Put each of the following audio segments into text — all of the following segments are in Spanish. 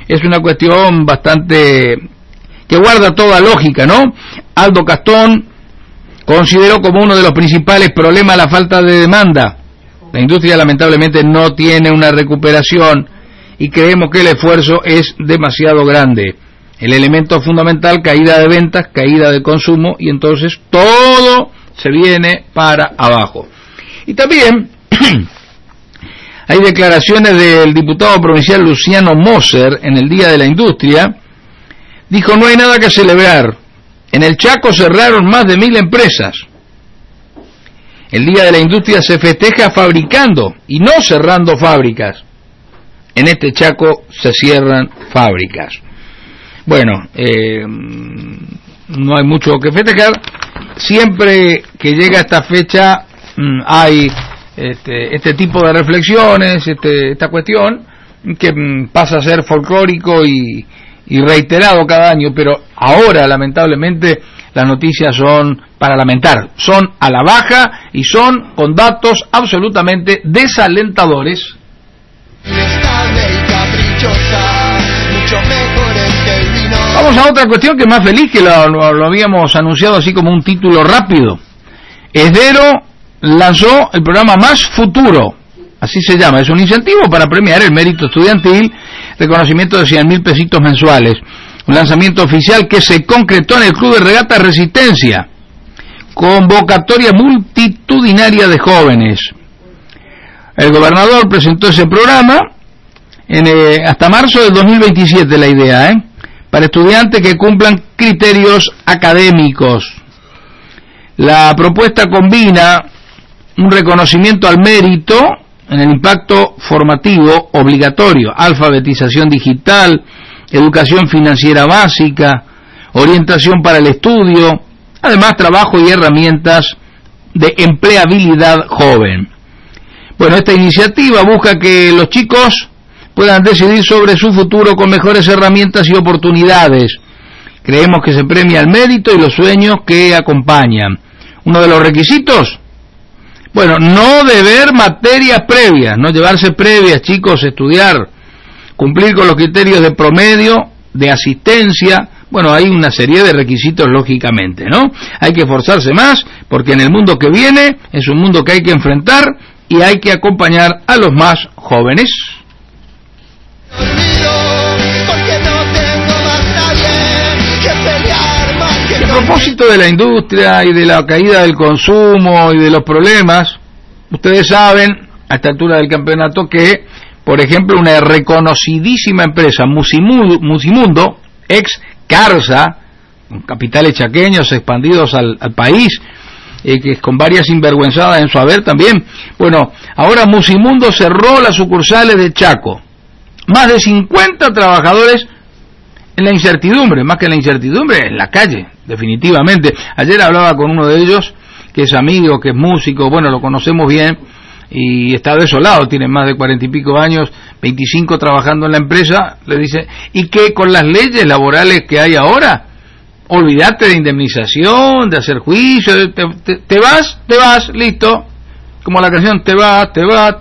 es una cuestión bastante que guarda toda lógica, ¿no? Aldo Castón consideró como uno de los principales problemas la falta de demanda. La industria lamentablemente no tiene una recuperación y creemos que el esfuerzo es demasiado grande. El elemento fundamental, caída de ventas, caída de consumo, y entonces todo se viene para abajo. Y también hay declaraciones del diputado provincial Luciano Moser en el Día de la Industria. Dijo: no hay nada que celebrar. En el Chaco cerraron más de 1000 empresas. El Día de la Industria se festeja fabricando y no cerrando fábricas. En este Chaco se cierran fábricas. Bueno, no hay mucho que festejar. Siempre que llega esta fecha hay este tipo de reflexiones, esta cuestión que pasa a ser folclórico y reiterado cada año, pero ahora lamentablemente las noticias son para lamentar, son a la baja y son con datos absolutamente desalentadores. Vamos a otra cuestión que es más feliz, que lo habíamos anunciado así como un título rápido. Esdero lanzó el programa Más Futuro, así se llama, es un incentivo para premiar el mérito estudiantil, reconocimiento de 100.000 pesitos mensuales. Un lanzamiento oficial que se concretó en el Club de Regata Resistencia. Convocatoria multitudinaria de jóvenes. El gobernador presentó ese programa hasta marzo del 2027, la idea, para estudiantes que cumplan criterios académicos. La propuesta combina un reconocimiento al mérito en el impacto formativo obligatorio, alfabetización digital, educación financiera básica, orientación para el estudio, además trabajo y herramientas de empleabilidad joven. Bueno, esta iniciativa busca que los chicos puedan decidir sobre su futuro con mejores herramientas y oportunidades. Creemos que se premia el mérito y los sueños que acompañan. Uno de los requisitos, bueno, no deber materias previas, no llevarse previas, chicos, estudiar, cumplir con los criterios de promedio, de asistencia. Bueno, hay una serie de requisitos, lógicamente, ¿no? Hay que esforzarse más, porque en el mundo que viene es un mundo que hay que enfrentar y hay que acompañar a los más jóvenes. A propósito de la industria y de la caída del consumo y de los problemas, ustedes saben a esta altura del campeonato que, por ejemplo, una reconocidísima empresa, Musimundo, ex Carsa, con capitales chaqueños expandidos al país, que es con varias sinvergüenzadas en su haber también. Bueno, ahora Musimundo cerró las sucursales de Chaco. Más de 50 trabajadores en la incertidumbre, más que en la incertidumbre, en la calle, definitivamente. Ayer hablaba con uno de ellos, que es amigo, que es músico, bueno, lo conocemos bien, y está desolado, tiene más de 40 y pico años, 25 trabajando en la empresa. Le dice, ¿y qué con las leyes laborales que hay ahora? Olvídate de indemnización, de hacer juicio, te vas, listo, como la canción, te vas,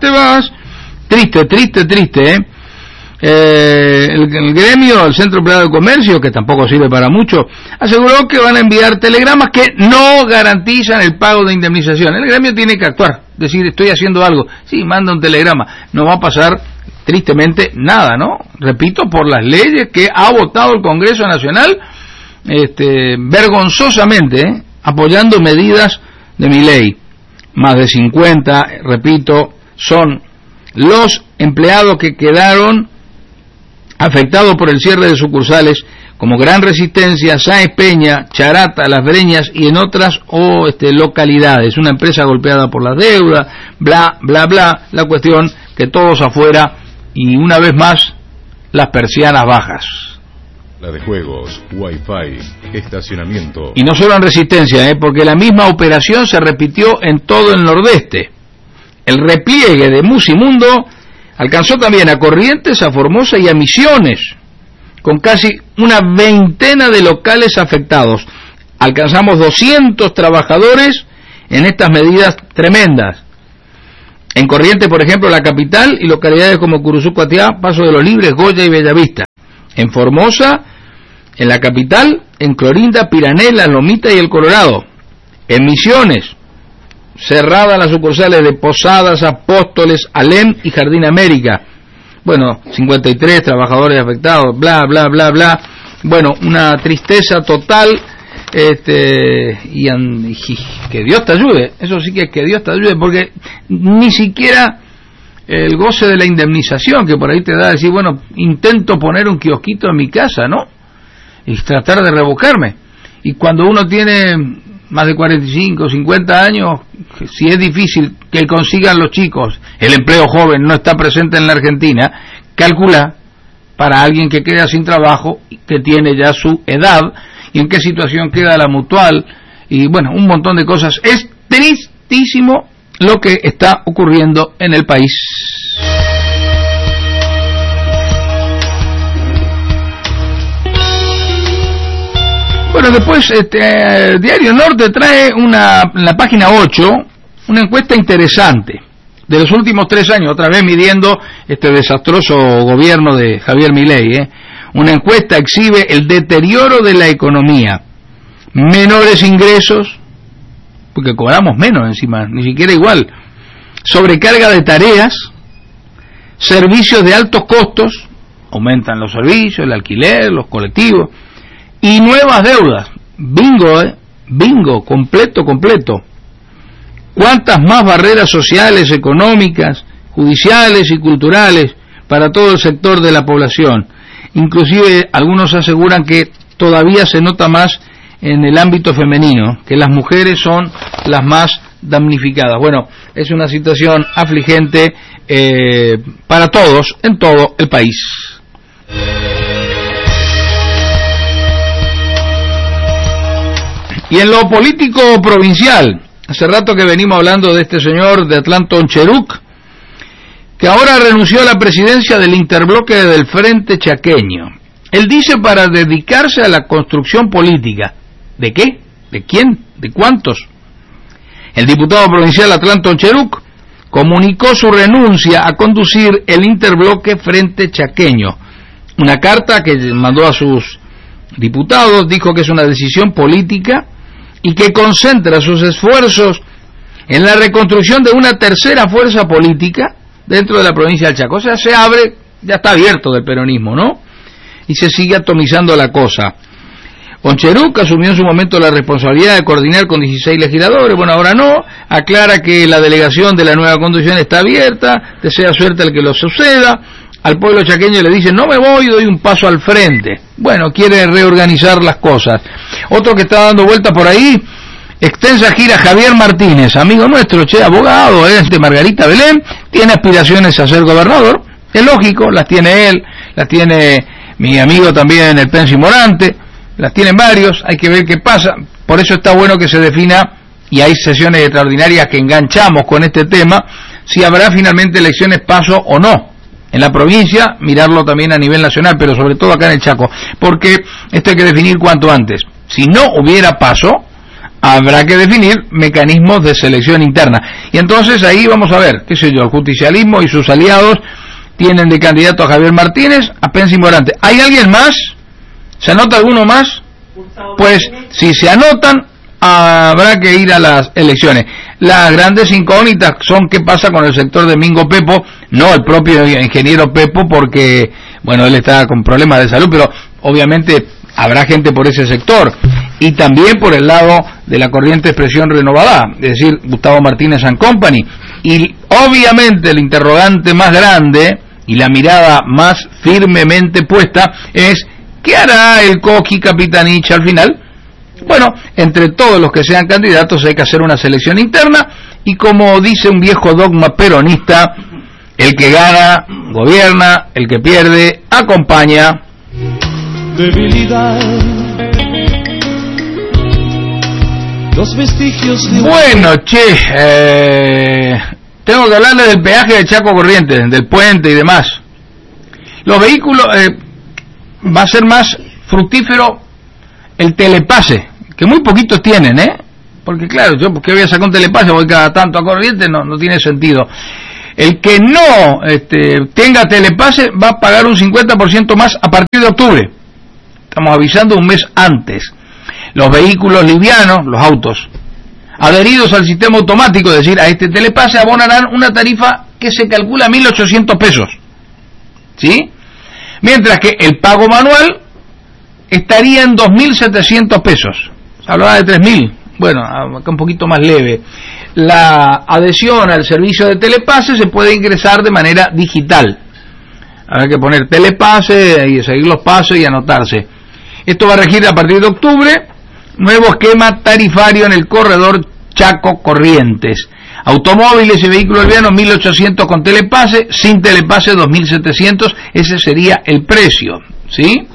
triste, El gremio, el Centro Empleado de Comercio, que tampoco sirve para mucho, aseguró que van a enviar telegramas que no garantizan el pago de indemnización. El gremio tiene que actuar, decir, estoy haciendo algo. Sí, manda un telegrama. No va a pasar, tristemente, nada, ¿no? Repito, por las leyes que ha votado el Congreso Nacional, vergonzosamente, apoyando medidas de Milei. Más de 50, repito, son los empleados que quedaron afectados por el cierre de sucursales como Gran Resistencia, Sáenz Peña, Charata, Las Breñas y en otras localidades. Una empresa golpeada por las deudas, bla, bla, bla. La cuestión que todos afuera y una vez más las persianas bajas. La de juegos, wifi, estacionamiento. Y no solo en Resistencia, porque la misma operación se repitió en todo el Nordeste. El repliegue de Musimundo alcanzó también a Corrientes, a Formosa y a Misiones, con casi una veintena de locales afectados. Alcanzamos 200 trabajadores en estas medidas tremendas. En Corrientes, por ejemplo, la capital y localidades como Curuzú, Cuatiá, Paso de los Libres, Goya y Bellavista. en Formosa, en la capital, en Clorinda, Pirané, La Lomita y El Colorado. En Misiones, cerradas las sucursales de Posadas, Apóstoles, Alem y Jardín América. Bueno, 53 trabajadores afectados, bla, bla, bla, bla. Bueno, una tristeza total, y que Dios te ayude, eso sí que Dios te ayude, porque ni siquiera el goce de la indemnización que por ahí te da, decir, bueno, intento poner un kiosquito en mi casa, ¿no? Y tratar de revocarme. Y cuando uno tiene más de 45, 50 años, si es difícil que consigan los chicos, el empleo joven no está presente en la Argentina, calcula para alguien que queda sin trabajo, que tiene ya su edad, y en qué situación queda la Mutual, y bueno, un montón de cosas. Es tristísimo lo que está ocurriendo en el país. Bueno, después Diario Norte trae en la página 8 una encuesta interesante de los últimos 3 años, otra vez midiendo este desastroso gobierno de Javier Milei. Una encuesta exhibe el deterioro de la economía, menores ingresos, porque cobramos menos encima, ni siquiera igual, sobrecarga de tareas, servicios de altos costos, aumentan los servicios, el alquiler, los colectivos, y nuevas deudas. Bingo, completo. ¿Cuántas más barreras sociales, económicas, judiciales y culturales para todo el sector de la población? Inclusive algunos aseguran que todavía se nota más en el ámbito femenino, que las mujeres son las más damnificadas. Bueno, es una situación afligente para todos en todo el país. Y en lo político provincial, hace rato que venimos hablando de este señor de Atlanta Oncheruk, que ahora renunció a la presidencia del interbloque del Frente Chaqueño. Él dice para dedicarse a la construcción política. ¿De qué? ¿De quién? ¿De cuántos? El diputado provincial Atlanta Oncheruk comunicó su renuncia a conducir el interbloque Frente Chaqueño. Una carta que mandó a sus diputados, dijo que es una decisión política y que concentra sus esfuerzos en la reconstrucción de una tercera fuerza política dentro de la provincia del Chaco. O sea, se abre, ya está abierto del peronismo, ¿no? Y se sigue atomizando la cosa. Oncheruk asumió en su momento la responsabilidad de coordinar con 16 legisladores, bueno, ahora no, aclara que la delegación de la nueva conducción está abierta, desea suerte al que lo suceda, al pueblo chaqueño le dice, no me voy, doy un paso al frente. Bueno, quiere reorganizar las cosas. Otro que está dando vuelta por ahí, extensa gira Javier Martínez, amigo nuestro, abogado, de Margarita Belén, tiene aspiraciones a ser gobernador, es lógico, las tiene él, las tiene mi amigo también el Pensi Morante, las tienen varios, hay que ver qué pasa, por eso está bueno que se defina, y hay sesiones extraordinarias que enganchamos con este tema, si habrá finalmente elecciones paso o no. En la provincia, mirarlo también a nivel nacional, pero sobre todo acá en el Chaco, porque esto hay que definir cuanto antes. Si no hubiera paso, habrá que definir mecanismos de selección interna. Y entonces ahí vamos a ver, qué sé yo, el justicialismo y sus aliados tienen de candidato a Javier Martínez, a Pensi Morante. ¿Hay alguien más? ¿Se anota alguno más? Pues si se anotan, habrá que ir a las elecciones. Las grandes incógnitas son qué pasa con el sector de Mingo Pepo, no el propio ingeniero Pepo, porque, bueno, él está con problemas de salud, pero obviamente habrá gente por ese sector, y también por el lado de la corriente Expresión Renovada, es decir, Gustavo Martínez and Company, y obviamente el interrogante más grande y la mirada más firmemente puesta es ¿qué hará el Coqui Capitanich al final? Bueno, entre todos los que sean candidatos hay que hacer una selección interna, y como dice un viejo dogma peronista, el que gana, gobierna, el que pierde, acompaña. Debilidad. Los vestigios de... Bueno, tengo que hablarle del peaje de Chaco Corrientes, del puente y demás. Los vehículos, va a ser más fructífero el telepase, que muy poquitos tienen, porque claro, yo porque voy a sacar un telepase, voy cada tanto a Corrientes, no tiene sentido. El que no tenga telepase va a pagar un 50% más a partir de octubre. Estamos avisando un mes antes. Los vehículos livianos, los autos, adheridos al sistema automático, es decir, a este telepase, abonarán una tarifa que se calcula a 1.800 pesos. ¿Sí? Mientras que el pago manual estaría en 2.700 pesos. Se hablaba de 3.000. Bueno, acá un poquito más leve. La adhesión al servicio de telepase se puede ingresar de manera digital. Habrá que poner telepase y seguir los pasos y anotarse. Esto va a regir a partir de octubre. Nuevo esquema tarifario en el corredor Chaco Corrientes. Automóviles y vehículos livianos 1.800 con telepase, sin telepase 2.700, ese sería el precio, ¿sí?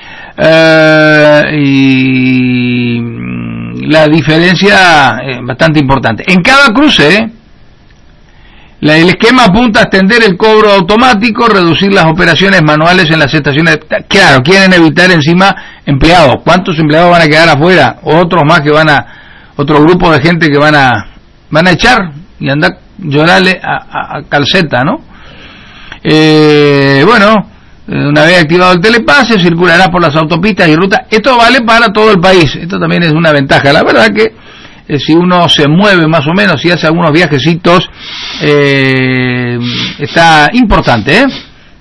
Y la diferencia es bastante importante. En cada cruce, el esquema apunta a extender el cobro automático, reducir las operaciones manuales en las estaciones. Claro, quieren evitar encima empleados. ¿Cuántos empleados van a quedar afuera? Otros más que otro grupo de gente que van a echar y andar llorarle a calceta, ¿no? Una vez activado el telepase, circulará por las autopistas y rutas. Esto vale para todo el país. Esto también es una ventaja. La verdad que si uno se mueve más o menos, si hace algunos viajecitos, está importante, ¿eh?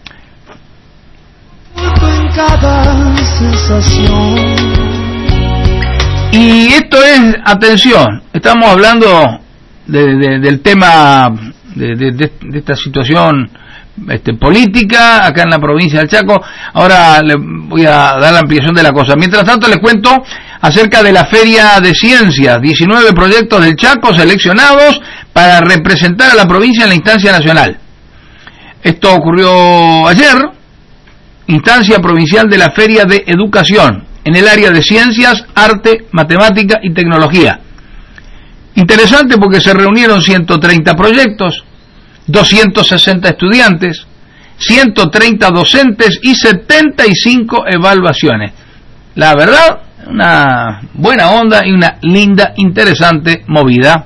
Y esto es, atención, estamos hablando del tema de esta situación política acá en la provincia del Chaco. Ahora le voy a dar la ampliación de la cosa. Mientras tanto les cuento acerca de la Feria de Ciencias. 19 proyectos del Chaco seleccionados para representar a la provincia en la instancia nacional. Esto ocurrió ayer, instancia provincial de la Feria de Educación, en el área de ciencias, arte, matemática y tecnología. Interesante porque se reunieron 130 proyectos, 260 estudiantes, 130 docentes y 75 evaluaciones. La verdad, una buena onda y una linda, interesante movida.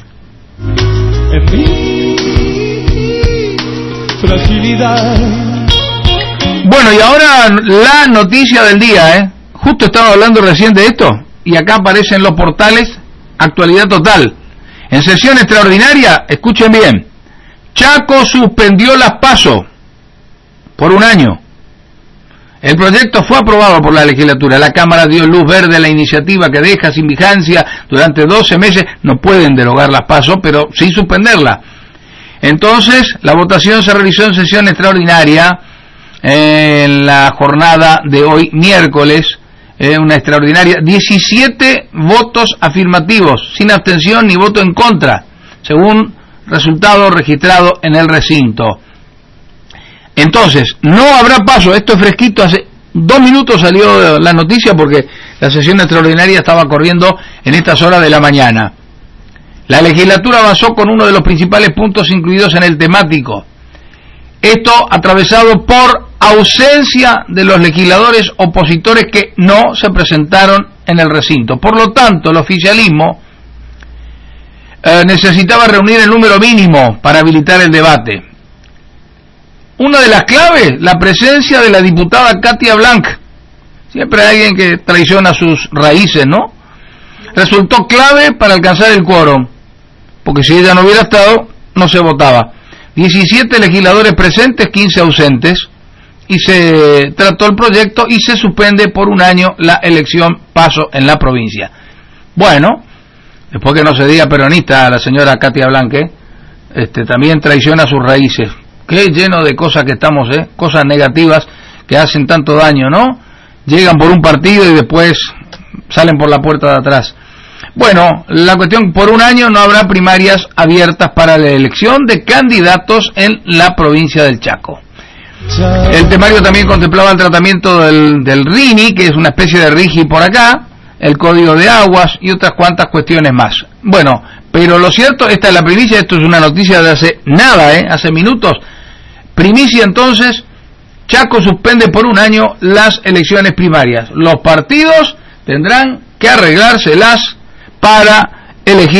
Bueno, y ahora la noticia del día, Justo estaba hablando recién de esto, y acá aparecen los portales Actualidad Total. En sesión extraordinaria, escuchen bien, Chaco suspendió las PASO por un año. El proyecto fue aprobado por la legislatura. La Cámara dio luz verde a la iniciativa que deja sin vigencia durante 12 meses. No pueden derogar las PASO, pero sí suspenderla. Entonces, la votación se realizó en sesión extraordinaria en la jornada de hoy, miércoles, una extraordinaria, 17 votos afirmativos, sin abstención ni voto en contra, según resultado registrado en el recinto. Entonces, no habrá paso. Esto es fresquito, hace 2 minutos salió la noticia porque la sesión extraordinaria estaba corriendo en estas horas de la mañana. La legislatura avanzó con uno de los principales puntos incluidos en el temático. Esto atravesado por ausencia de los legisladores opositores que no se presentaron en el recinto. Por lo tanto, el oficialismo necesitaba reunir el número mínimo para habilitar el debate. Una de las claves, la presencia de la diputada Katia Blanc. Siempre hay alguien que traiciona sus raíces, ¿no? Resultó clave para alcanzar el quórum, porque si ella no hubiera estado, no se votaba. 17 legisladores presentes, 15 ausentes, y se trató el proyecto y se suspende por un año la elección PASO en la provincia. Bueno, después que no se diga peronista a la señora Katia Blanc, también traiciona sus raíces. Qué lleno de cosas que estamos, cosas negativas que hacen tanto daño, ¿no? Llegan por un partido y después salen por la puerta de atrás. Bueno, la cuestión, por un año no habrá primarias abiertas para la elección de candidatos en la provincia del Chaco. El temario también contemplaba el tratamiento del RINI, que es una especie de RIGI por acá, el código de aguas y otras cuantas cuestiones más. Bueno, pero lo cierto, esta es la primicia, esto es una noticia de hace nada, hace minutos. Primicia entonces, Chaco suspende por un año las elecciones primarias. Los partidos tendrán que arreglárselas para elegir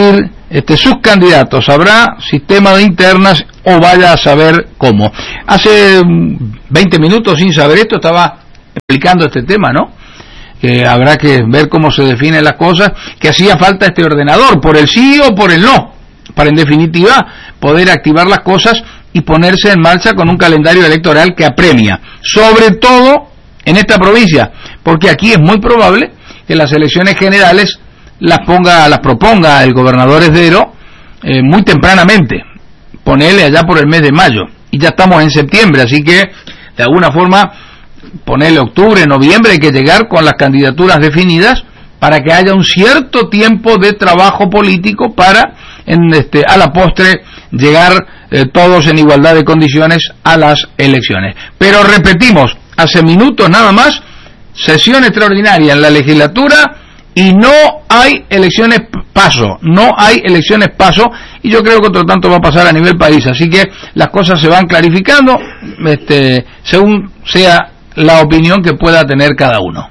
sus candidatos. Habrá sistema de internas o vaya a saber cómo. Hace 20 minutos, sin saber esto, estaba explicando este tema, ¿no? Que habrá que ver cómo se definen las cosas, que hacía falta este ordenador, por el sí o por el no, para en definitiva poder activar las cosas y ponerse en marcha con un calendario electoral que apremia, sobre todo en esta provincia, porque aquí es muy probable que las elecciones generales las proponga el gobernador Esdero muy tempranamente, ponele allá por el mes de mayo, y ya estamos en septiembre, así que de alguna forma ponerle octubre, noviembre, hay que llegar con las candidaturas definidas para que haya un cierto tiempo de trabajo político para a la postre llegar todos en igualdad de condiciones a las elecciones. Pero repetimos, hace minutos nada más, sesión extraordinaria en la legislatura y no hay elecciones paso, y yo creo que otro tanto va a pasar a nivel país, así que las cosas se van clarificando según sea la opinión que pueda tener cada uno.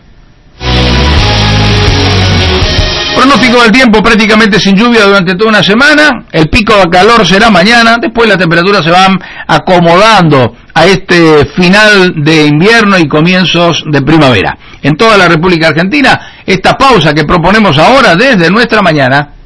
Pronóstico del tiempo: prácticamente sin lluvia durante toda una semana, el pico de calor será mañana, después las temperaturas se van acomodando a este final de invierno y comienzos de primavera. En toda la República Argentina, esta pausa que proponemos ahora desde nuestra mañana